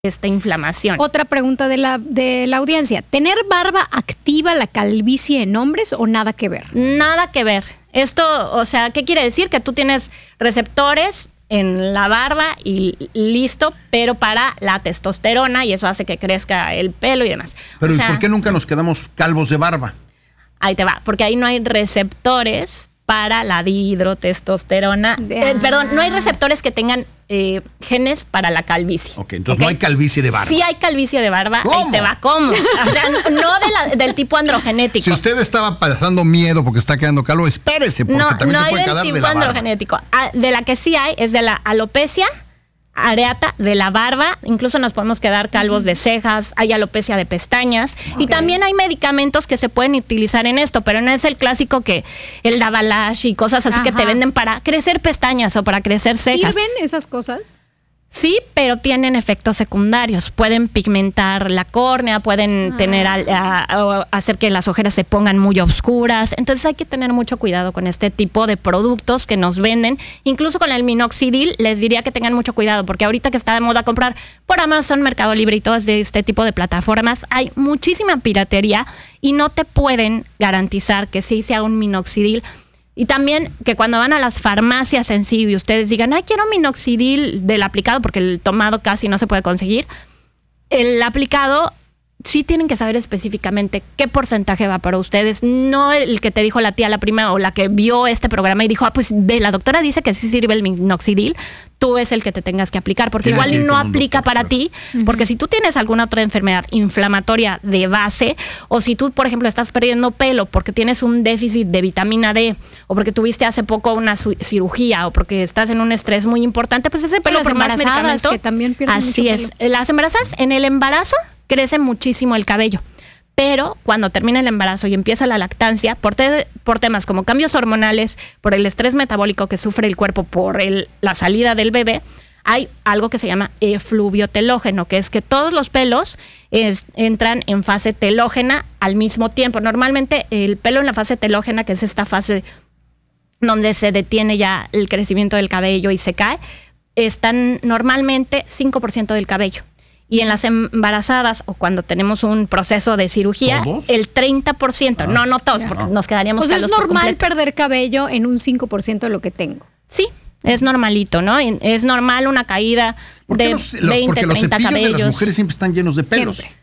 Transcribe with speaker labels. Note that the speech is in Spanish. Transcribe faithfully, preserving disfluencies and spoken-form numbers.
Speaker 1: esta inflamación.
Speaker 2: Otra pregunta de la, de la audiencia. ¿Tener barba activa la calvicie en hombres o nada que ver?
Speaker 1: Nada que ver. Esto, o sea, ¿qué quiere decir? Que tú tienes receptores en la barba y listo, pero para la testosterona, y eso hace que crezca el pelo y demás.
Speaker 3: Pero
Speaker 1: o
Speaker 3: ¿y
Speaker 1: sea,
Speaker 3: por qué nunca nos quedamos calvos de barba?
Speaker 1: Ahí te va, porque ahí no hay receptores para la dihidrotestosterona. Eh, perdón, no hay receptores que tengan eh, genes para la calvicie.
Speaker 3: Ok, entonces
Speaker 1: ¿okay?
Speaker 3: no hay calvicie de barba.
Speaker 1: Sí hay calvicie de barba,
Speaker 3: ¿Cómo?
Speaker 1: ahí te va, ¿cómo? O sea, no, no de la, del tipo androgenético.
Speaker 3: Si usted estaba pasando miedo porque está quedando calvo, espérese, porque
Speaker 1: no,
Speaker 3: también
Speaker 1: no
Speaker 3: se puede
Speaker 1: hay
Speaker 3: quedar
Speaker 1: del
Speaker 3: de
Speaker 1: tipo
Speaker 3: la barba.
Speaker 1: androgenético. Ah, de la que sí hay es de la alopecia areata de la barba, incluso nos podemos quedar calvos de cejas, hay alopecia de pestañas, okay. Y también hay medicamentos que se pueden utilizar en esto, pero no es el clásico que el Davalash y cosas así. Ajá. Que te venden para crecer pestañas o para crecer cejas.
Speaker 2: ¿Sirven esas cosas?
Speaker 1: Sí, pero tienen efectos secundarios. Pueden pigmentar la córnea, pueden ah. tener a, a, a hacer que las ojeras se pongan muy oscuras. Entonces hay que tener mucho cuidado con este tipo de productos que nos venden. Incluso con el minoxidil les diría que tengan mucho cuidado, porque ahorita que está de moda comprar por Amazon, Mercado Libre y todas de este tipo de plataformas, hay muchísima piratería y no te pueden garantizar que sí sea un minoxidil. Y también que cuando van a las farmacias en sí y ustedes digan, ay, quiero minoxidil del aplicado, porque el tomado casi no se puede conseguir, el aplicado sí tienen que saber específicamente qué porcentaje va para ustedes, no el que te dijo la tía, la prima o la que vio este programa y dijo, ah, pues de la doctora dice que sí sirve el minoxidil, tú es el que te tengas que aplicar, porque
Speaker 3: Tiene
Speaker 1: igual no aplica
Speaker 3: doctor,
Speaker 1: para ti, uh-huh. Porque si tú tienes alguna otra enfermedad inflamatoria de base, o si tú, por ejemplo, estás perdiendo pelo porque tienes un déficit de vitamina D, o porque tuviste hace poco una su- cirugía, o porque estás en un estrés muy importante, pues ese pelo
Speaker 2: las
Speaker 1: por más medicamento,
Speaker 2: que también pierden
Speaker 1: así
Speaker 2: mucho
Speaker 1: es.
Speaker 2: pelo.
Speaker 1: Las embarazadas en el embarazo crece muchísimo el cabello, pero cuando termina el embarazo y empieza la lactancia, por, te, por temas como cambios hormonales, por el estrés metabólico que sufre el cuerpo por el, la salida del bebé, hay algo que se llama efluvio telógeno, que es que todos los pelos es, entran en fase telógena al mismo tiempo. Normalmente el pelo en la fase telógena, que es esta fase donde se detiene ya el crecimiento del cabello y se cae, están normalmente cinco por ciento del cabello. Y en las embarazadas o cuando tenemos un proceso de cirugía,
Speaker 3: ¿todos?
Speaker 1: El treinta por ciento. Ah. No, no todos, porque ah. nos quedaríamos
Speaker 2: calvos. Pues es normal
Speaker 1: por
Speaker 2: perder cabello en un cinco por ciento de lo que tengo.
Speaker 1: Sí, es normalito, ¿no? Es normal una caída de
Speaker 3: los,
Speaker 1: veinte,
Speaker 3: porque los
Speaker 1: treinta
Speaker 3: cepillos
Speaker 1: cabellos.
Speaker 3: de las mujeres siempre están llenos de pelos.
Speaker 2: Siempre.